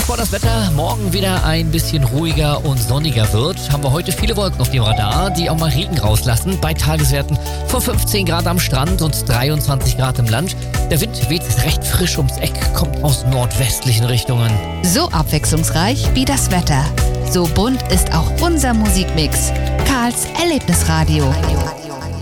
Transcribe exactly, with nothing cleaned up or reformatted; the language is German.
bevor das Wetter morgen wieder ein bisschen ruhiger und sonniger wird, haben wir heute viele Wolken auf dem Radar, die auch mal Regen rauslassen. Bei Tageswerten von fünfzehn Grad am Strand und dreiundzwanzig Grad im Land. Der Wind weht recht frisch ums Eck, kommt aus nordwestlichen Richtungen. So abwechslungsreich wie das Wetter. So bunt ist auch unser Musikmix. Karls Erlebnisradio.